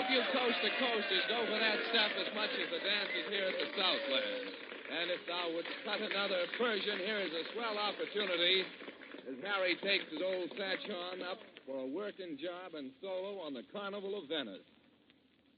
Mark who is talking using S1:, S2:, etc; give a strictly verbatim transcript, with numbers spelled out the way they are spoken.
S1: of you coast-to-coasters go for that stuff as much as the dancers here at the Southland. And if thou wouldst cut another Persian, here is a swell opportunity as Harry takes his old Satchon up for a working job and solo on the Carnival of Venice.